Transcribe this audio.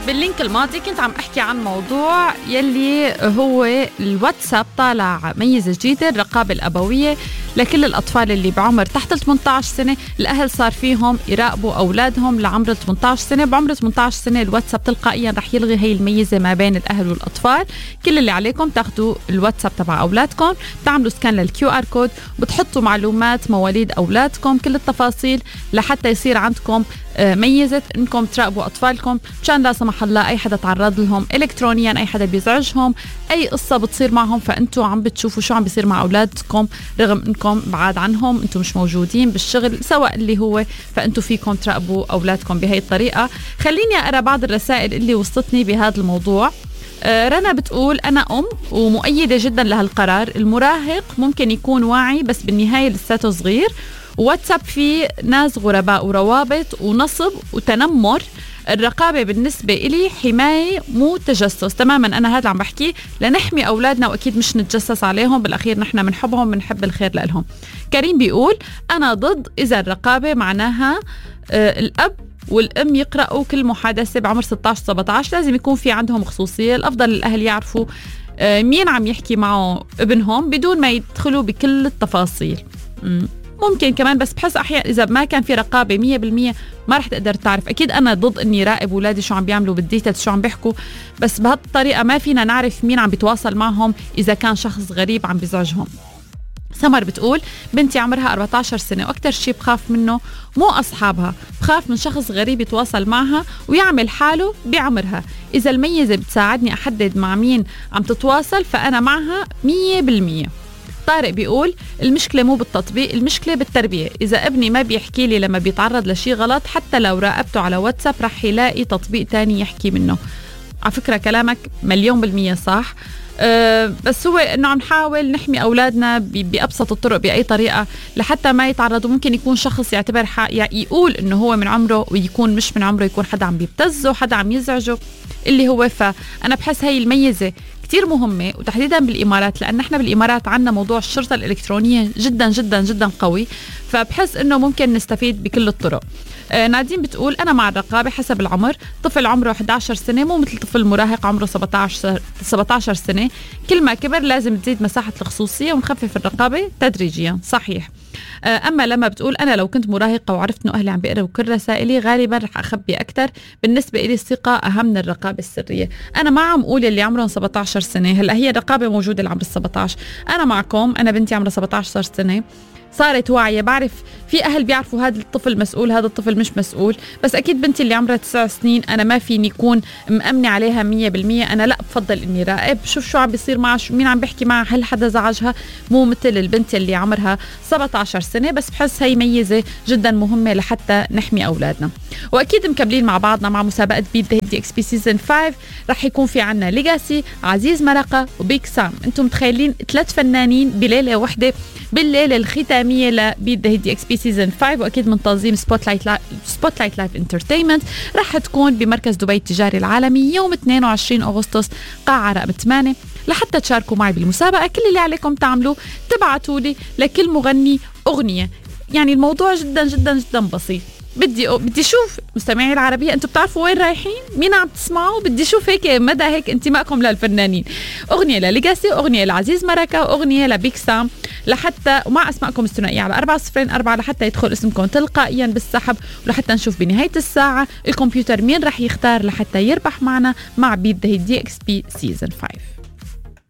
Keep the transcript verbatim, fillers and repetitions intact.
باللينك الماضي كنت عم أحكي عن موضوع يلي هو الواتساب طالع ميزة جديدة، الرقابة الأبوية لكل الأطفال اللي بعمر تحت ثمانية عشر سنة. الأهل صار فيهم يراقبوا أولادهم لعمر ثمانية عشر سنة. بعمر ثمانية عشر سنة الواتساب تلقائيا رح يلغي هي الميزة ما بين الأهل والأطفال. كل اللي عليكم تاخدوا الواتساب تبع أولادكم، تعملوا سكان للكيو آر كود، بتحطوا معلومات مواليد أولادكم، كل التفاصيل لحتى يصير عندكم ميزة انكم تراقبوا اطفالكم مشان لا سمح الله اي حدا تعرض لهم الكترونيا، اي حدا بيزعجهم، اي قصة بتصير معهم فانتوا عم بتشوفوا شو عم بيصير مع اولادكم رغم انكم بعاد عنهم، انتوا مش موجودين بالشغل سواء اللي هو، فانتوا فيكم تراقبوا اولادكم بهي الطريقة. خليني اقرا بعض الرسائل اللي وصلتني بهذا الموضوع. آه رنا بتقول أنا أم ومؤيدة جدا لهالقرار. المراهق ممكن يكون واعي بس بالنهاية لساته صغير. واتساب فيه ناس غرباء وروابط ونصب وتنمر. الرقابة بالنسبة إلي حماية مو تجسس. تماما أنا هذا عم بحكي لنحمي أولادنا وأكيد مش نتجسس عليهم، بالأخير نحن منحبهم منحب الخير لهم. كريم بيقول أنا ضد إذا الرقابة معناها آه الأب والأم يقرأوا كل محادثة بعمر ستة عشر سبعة عشر، لازم يكون في عندهم خصوصية. الأفضل الأهل يعرفوا آه مين عم يحكي معه ابنهم بدون ما يدخلوا بكل التفاصيل. م. ممكن كمان، بس بحس أحيانا إذا ما كان في رقابة مية بالمية ما رح تقدر تعرف. أكيد أنا ضد إني راقب أولادي شو عم بيعملوا بالديتيلز شو عم بيحكوا، بس بهالطريقة ما فينا نعرف مين عم بيتواصل معهم إذا كان شخص غريب عم بيزعجهم. سمر بتقول بنتي عمرها أربعة عشر سنة وأكتر شي بخاف منه مو أصحابها، بخاف من شخص غريب يتواصل معها ويعمل حاله بعمرها. إذا الميزة بتساعدني أحدد مع مين عم تتواصل فأنا معها مية بالمية. طارق بيقول المشكلة مو بالتطبيق، المشكلة بالتربية. إذا ابني ما بيحكي لي لما بيتعرض لشي غلط حتى لو راقبته على واتساب رح يلاقي تطبيق تاني يحكي منه. على فكرة كلامك مليون بالمية صح. أه بس هو انه عم نحاول نحمي اولادنا بابسط الطرق باي طريقه لحتى ما يتعرضوا. ممكن يكون شخص يعتبر يعني يقول انه هو من عمره ويكون مش من عمره، يكون حدا عم بيبتزه، حدا عم يزعجه اللي هو. فانا بحس هاي الميزه كتير مهمة وتحديدا بالإمارات، لأن احنا بالإمارات عنا موضوع الشرطة الإلكترونية جدا جدا جدا قوي، فبحس إنه ممكن نستفيد بكل الطرق. آه نادين بتقول أنا مع الرقابة حسب العمر. طفل عمره إحدى عشر سنة مو مثل طفل مراهق عمره سبعة عشر سنة. كل ما كبر لازم تزيد مساحة الخصوصية ونخفف الرقابة تدريجيا. صحيح. أما لما بتقول أنا لو كنت مراهقة وعرفت إنه أهلي عم بيقرأوا كل رسائلي غالبا رح أخبي أكتر. بالنسبة إلي الثقة أهم من الرقابة السرية. أنا ما عم أقول اللي عمرهم سبعة عشر سنة، هلا هي الرقابة موجودة لعمر سبعة عشر. أنا معكم، أنا بنتي عمرها سبعة عشر سنة صارت واعية، بعرف في أهل بيعرفوا هذا الطفل مسؤول هذا الطفل مش مسؤول، بس أكيد بنتي اللي عمرها تسع سنين أنا ما فيني يكون مأمنة عليها مية بالمية. أنا لا بفضل إني راقب شوف شو عم بيصير معها، مين عم بيحكي معها، هل حدا زعجها، مو مثل البنت اللي عمرها سبعة عشر سنة. بس بحس هي ميزة جدا مهمة لحتى نحمي أولادنا. وأكيد مكملين مع بعضنا مع مسابقة بيت ذا هيدي إكس بي سيزن خمسة. رح يكون في عنا ليجاسي، عزيز مرقة وبيك سام. أنتم متخيلين ثلاث فنانين بليلة واحدة بالليلة الختامية لبيت ذا هيدي إكس بي سيزن خمسة، وأكيد من تنظيم سبوت لايت لا... سبوت لايت لايف انترتينمنت. رح تكون بمركز دبي التجاري العالمي يوم اثنين وعشرين أغسطس قاعة رقم ثمانية. لحتى تشاركوا معي بالمسابقة كل اللي عليكم تعملوا تبعتوا لي لكل مغني أغنية. يعني الموضوع جدا جدا جدا بسيط. بدي بدي شوف مستمعي العربية انتم بتعرفوا وين رايحين، مين عم تسمعوا، بدي شوف هيك مدى هيك انتمائكم للفنانين. اغنيه لليجاسي، اغنيه لعزيز مركة، واغنيه لبيك سام، لحتى ومع اسماءكم الثنائيه على أربعة صفر أربعة لحتى يدخل اسمكم تلقائيا بالسحب، ولحتى نشوف بنهايه الساعه الكمبيوتر مين رح يختار لحتى يربح معنا مع بيت ذا هيدي إكس بي سيزن خمسة.